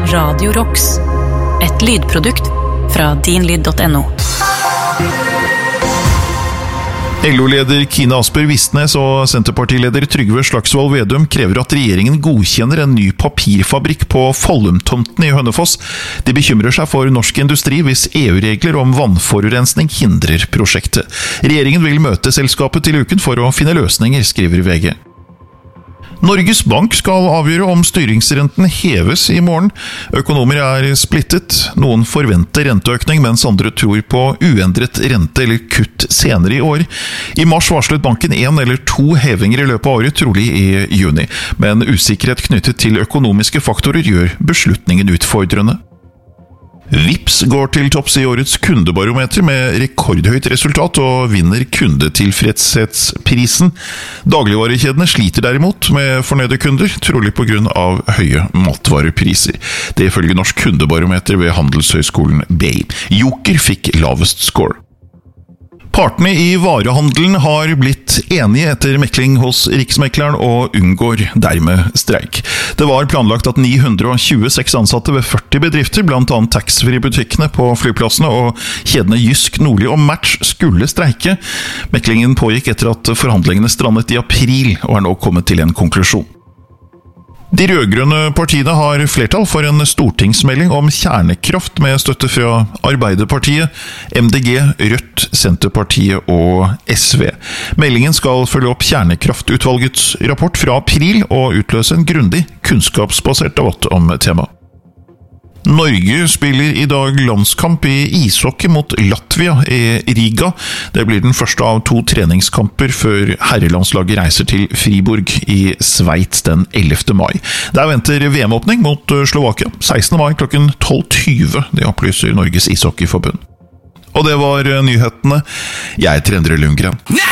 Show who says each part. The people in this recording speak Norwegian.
Speaker 1: Radio Rocks. Et lydprodukt fra dinlyd.no.
Speaker 2: LO-leder Kine Asper Vistnes og Senterpartileder Trygve Slagsvold Vedum krever at regjeringen godkjenner en ny papirfabrikk på Follumtomten i Hønefoss. De bekymrer seg for norsk industri hvis EU-regler om vannforurensning hindrer prosjektet. Regjeringen vil møte selskapet til uken for å finne løsninger, skriver VG. Norges Bank skal avgjøre om styringsrenten heves i morgen. Økonomer er splittet. Noen forventer renteøkning, mens andre tror på uendret rente eller kutt senere i år. I mars varslet banken 1 eller 2 hevinger i løpet av året, trolig i juni. Men usikkerhet knyttet til økonomiske faktorer gjør beslutningen utfordrende. Vipps går til topps i årets kundebarometer med rekordhøyt resultat og vinner kundetilfredshetsprisen. Dagligvarekjedene sliter derimot med fornøyde kunder, trolig på grunn av høye matvarepriser. Det følger Norsk kundebarometer ved Handelshøyskolen BI. Joker fikk lavest score. Partene i varehandelen har blitt enige etter mekling hos Riksmekleren og unngår dermed streik. Det var planlagt at 926 ansatte ved 40 bedrifter, blant annet taxfree-butikkene på flyplassene og kjedene Jysk, Nordli og Match, skulle streike. Meklingen pågikk etter at forhandlingene strandet i april og er nå kommet til en konklusjon. De rødgrønne partiene har flertall for en stortingsmelding om kjernekraft med støtte fra Arbeiderpartiet, MDG, Rødt, Senterpartiet og SV. Meldingen skal følge opp kjernekraftutvalgets rapport fra april og utløse en grundig, kunnskapsbasert debatt om temaet. Norge spiller i dag landskamp i ishockey mot Latvia i Riga. Det blir den første av 2 treningskamper før herrelandslaget reiser til Fribourg i Sveits den 11. mai. Der venter VM-åpning mot Slovakia 16. mai klokken 12:20. Det opplyser Norges ishockeyforbund. Og det var nyhetene. Jeg heter Endre Lundgren.